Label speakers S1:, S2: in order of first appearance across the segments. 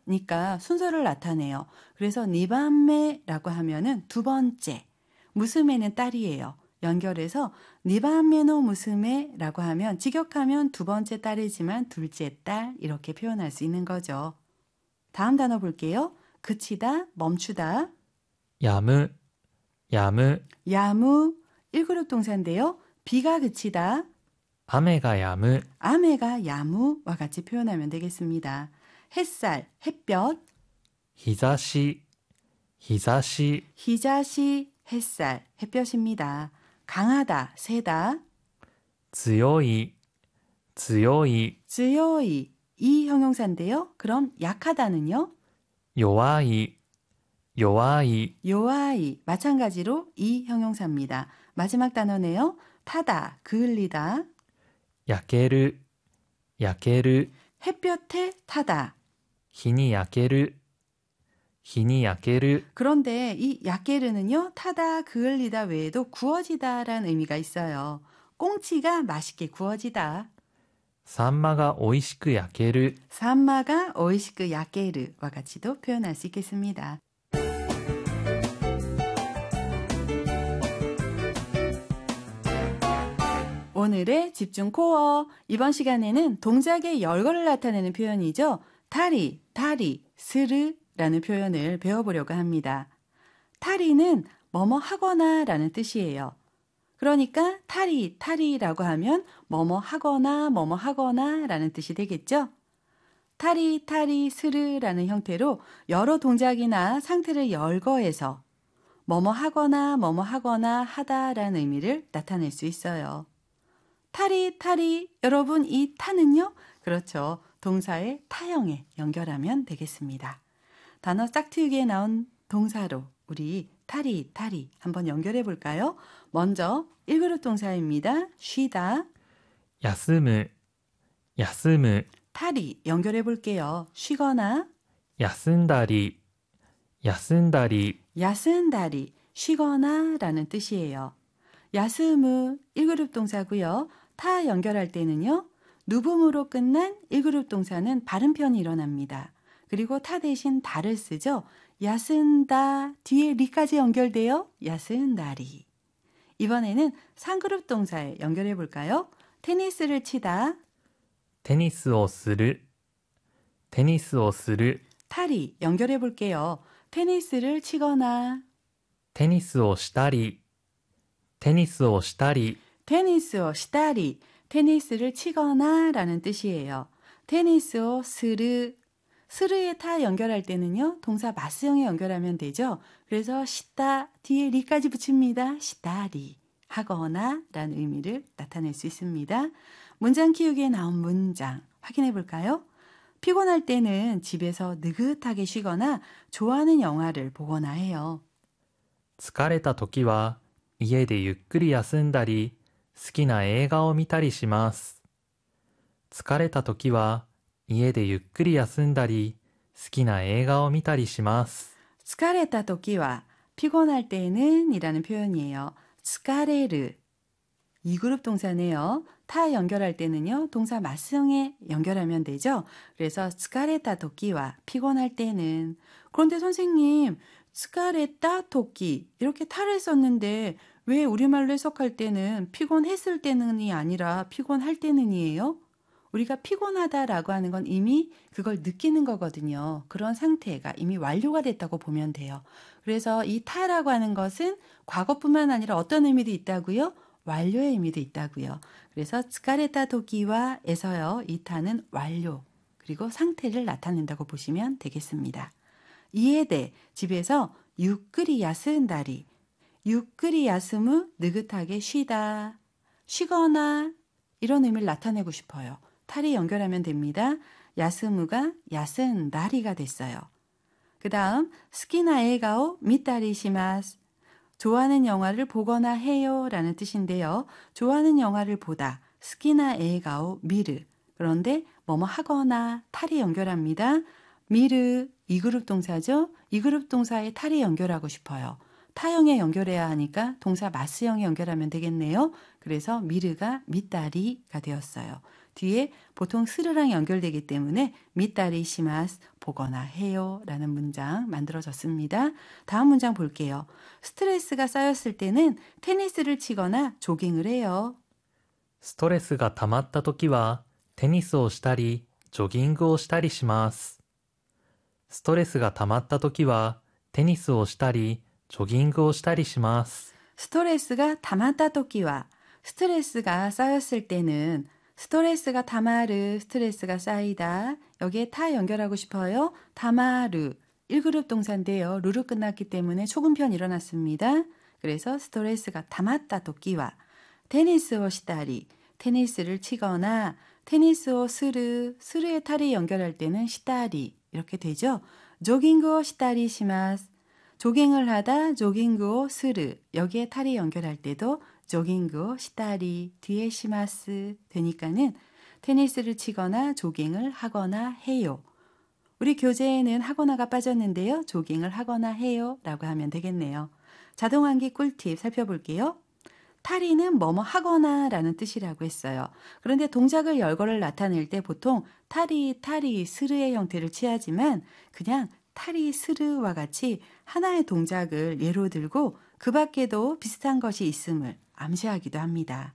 S1: 2번이니까 순서를 나타내요. 그래서 2番目라고 하면은 두 번째. 무스메는 딸이에요. 연결해서 2番目の 무스메라고 하면 직역하면 두 번째 딸이지만 둘째 딸 이렇게 표현할 수 있는 거죠. 다음 단어 볼게요. 그치다, 멈추다.
S2: やむ、やむ、
S1: 야무 1그룹 동사인데요. 비가 그치다,
S2: 雨がやむ、
S1: 아메가 야무와 같이 표현하면 되겠습니다. 햇살, 햇볕,
S2: 日差し、日差し、
S1: 히자시, 햇살, 햇볕입니다. 강하다, 세다,
S2: 強い、強い、
S1: 쯔요이, 이 형용사인데요. 그럼 약하다는요?
S2: 弱い、弱い、
S1: 요아이, 마찬가지로 이 형용사입니다. 마지막 단어네요. 타다, 그을리다,
S2: 焼ける、焼ける、
S1: 햇볕에 타다.
S2: 日に焼ける、日に焼ける、
S1: 그런데 이 야케르는요. 타다, 그을리다 외에도 구워지다라는 의미가 있어요. 꽁치가 맛있게 구워지다.
S2: サンマが美味しく焼ける、
S1: 산마가 오이시크 야케르와 같이도 표현할 수 있겠습니다. 오늘의 집중 코어. 이번 시간에는 동작의 열거를 나타내는 표현이죠. 타리, 타리, 스르라는 표현을 배워보려고 합니다. 타리는 뭐뭐 하거나 라는 뜻이에요. 그러니까 타리, 타리라고 하면 뭐뭐 하거나 라는 뜻이 되겠죠. 타리, 타리, 스르라는 형태로 여러 동작이나 상태를 열거해서 뭐뭐 하거나 하다라는 의미를 나타낼 수 있어요. 타리, 타리, 여러분 이 타는요? 그렇죠. 동사의 타형에 연결하면 되겠습니다. 단어 짝트기에 나온 동사로 우리 타리, 타리 한번 연결해 볼까요? 먼저 1그룹 동사입니다. 쉬다.
S2: 休む、休む、
S1: 타리 연결해 볼게요. 쉬거나
S2: 休んだり、休んだり、
S1: 야스은다리, 쉬거나 라는 뜻이에요. 야스무 1그룹 동사고요. 타 연결할 때는요. 누붐으로 끝난 1그룹 동사는 발음편이 일어납니다. 그리고 타 대신 다를 쓰죠. 야스은다 뒤에 리까지 연결돼요. 야스은다리. 이번에는 3그룹 동사에 연결해 볼까요? 테니스를 치다.
S2: テニスをする、テニスをする、
S1: 타리 연결해 볼게요. 테니스를 치거나
S2: テニスをしたり、テニスをしたり、
S1: 테니스を시다리, 테니스를 치거나 라는 뜻이에요. 테니스を 스르, 스르에 타 연결할 때는요. 동사 마스형에 연결하면 되죠. 그래서 시다 뒤에 리까지 붙입니다. 시다리, 하거나 라는 의미를 나타낼 수 있습니다. 문장 키우기에 나온 문장 확인해 볼까요? 피곤할 때는 집에서 느긋하게 쉬거나 좋아하는 영화를 보거나 해요.
S2: 疲れた時は家でゆっくり休んだり、好きな映画を見たりします。疲れた時は家でゆっくり休んだり、好きな映画を見たりします。
S1: 스카레타 도끼와 피곤할 때는 이라는 표현이에요. 스카레르 2그룹 동사네요. 타 연결할 때는요. 동사 마스형에 연결하면 되죠. 그래서 스카레타 도끼와 피곤할 때는. 그런데 선생님 스카레타 도끼 이렇게 타를 썼는데 왜 우리말로 해석할 때는 피곤했을 때는이 아니라 피곤할 때는이에요? 우리가 피곤하다라고 하는 건 이미 그걸 느끼는 거거든요. 그런 상태가 이미 완료가 됐다고 보면 돼요. 그래서 이 타라고 하는 것은 과거뿐만 아니라 어떤 의미도 있다고요? 완료의 의미도 있다고요. 그래서 스카레타 도끼와에서요. 이 타는 완료 그리고 상태를 나타낸다고 보시면 되겠습니다. 이에 대해 집에서 유끄리 야스은다리 유끄리 야스무 느긋하게 쉬다 쉬거나 이런 의미를 나타내고 싶어요. 탈이 연결하면 됩니다. 야스무가 야스은다리가 됐어요. 그 다음 스키나 에가오 미타리 시마스 좋아하는 영화를 보거나 해요 라는 뜻인데요. 좋아하는 영화를 보다 스키나 에가오 미르 그런데 뭐뭐 하거나 탈이 연결합니다. 미르 2그룹 동사죠. 2그룹 동사에 탈이 연결하고 싶어요. 타형에 연결해야 하니까 동사 마스형에 연결하면 되겠네요. 그래서 미르가 미따리가 되었어요. 뒤에 보통 스르랑 연결되기 때문에 미따리 시마스 보거나 해요 라는 문장 만들어졌습니다. 다음 문장 볼게요. 스트레스가 쌓였을 때는 테니스를 치거나 조깅을 해요.
S2: ストレスが溜まった時はテニスをしたりジョギングをしたりします。ストレスが溜まった時はテニスをしたりジョギングをしたりします。
S1: 스트레스가 담았다 토끼와 스트레스가 쌓였을 때는 스트레스가 다마르 스트레스가 쌓이다. 여기에 타 연결하고 싶어요. 다마르 1그룹 동사인데요. 루로 끝났기 때문에 초급편 일어났습니다. 그래서 스트레스가 담았다 토끼와 테니스をしたり 테니스를 치거나 테니스をする 스르의 탈이 연결할 때는 시다리 이렇게 되죠. 조깅을 したりします. 조깅을 하다 조깅을 する 여기에 탈이 연결할 때도 조깅을 したり 뒤에 시마스 되니까는 테니스를 치거나 조깅을 하거나 해요. 우리 교재에는 하거나가 빠졌는데요. 조깅을 하거나 해요 라고 하면 되겠네요. 자동환기 꿀팁 살펴볼게요. 탈이는 뭐뭐 하거나 라는 뜻이라고 했어요. 그런데 동작을 열거를 나타낼 때 보통 탈이, 스르의 형태를 취하지만 그냥 탈이, 스르와 같이 하나의 동작을 예로 들고 그 밖에도 비슷한 것이 있음을 암시하기도 합니다.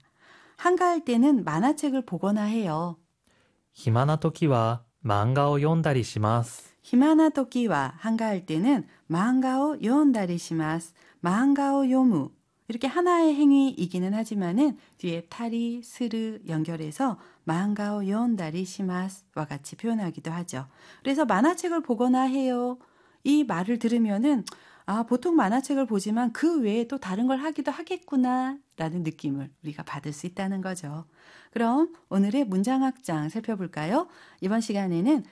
S1: 한가할 때는 만화책을 보거나 해요.
S2: 暇な時は漫画を読んだりします。
S1: 히마나 토끼와 한가할 때는 망가오 요온다리 시마스. 망가오 요무. 이렇게 하나의 행위이기는 하지만은 뒤에 타리, 스르 연결해서 망가오 요온다리 시마스와 같이 표현하기도 하죠. 그래서 만화책을 보거나 해요. 이 말을 들으면은 보통 만화책을 보지만 그 외에 또 다른 걸 하기도 하겠구나 라는 느낌을 우리가 받을 수 있다는 거죠. 그럼 오늘의 문장 확장 살펴볼까요? 이번 시간에는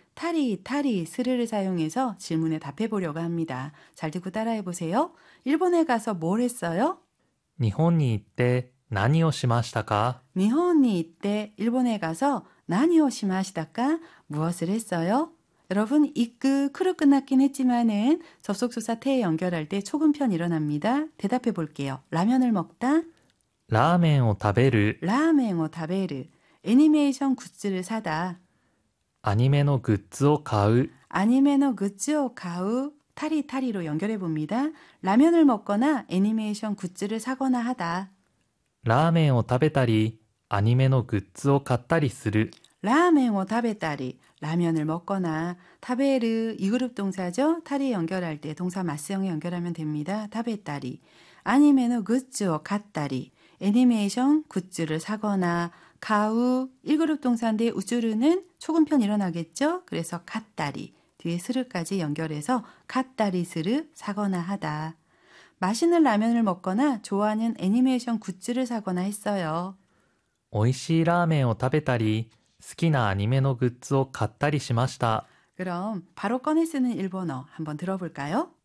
S1: 타리, 스르를 사용해서 질문에 답해 보려고 합니다. 잘 듣고 따라해 보세요. 일본에 가서 뭘 했어요?
S2: 日本に行って何をしましたか？
S1: 일본에 있대 일본에 가서 나니오 시마시다까 무엇을 했어요? 여러분 이끄 크루 끝났긴 했지만은 접속조사 태에 연결할 때 초급편 일어납니다. 대답해 볼게요. 라면을 먹다.
S2: ラーメンを食べる。
S1: 라멘을 타베르. 애니메이션 굿즈를 사다.
S2: アニメのグッズを買う。
S1: 아니메노 굿즈を가우. 타리로 연결해 봅니다. 라면을 먹거나 애니메이션 굿즈를 사거나 하다.
S2: ラーメンを食べたりアニメのグッズを買ったりする。
S1: 라멘을 타베따리. 라면을 먹거나 타베르 이 그룹 동사죠. 타리 연결할 때 동사 마스형에 연결하면 됩니다. 타베따리. 아니메노 굿즈を 갔다리. 애니메이션 굿즈를 사거나 가우 1그룹 동사인데 우주르는 초급편 일어나겠죠. 그래서 갔다리. 뒤에 스르까지 연결해서 갔다리 스르 사거나 하다. 맛있는 라면을 먹거나 좋아하는 애니메이션 굿즈를 사거나 했어요.
S2: 美味しいラーメンを食べたり好きなアニメのグッズを買ったりしました。
S1: 그럼 바로 꺼내 쓰는 일본어 한번 들어볼까요?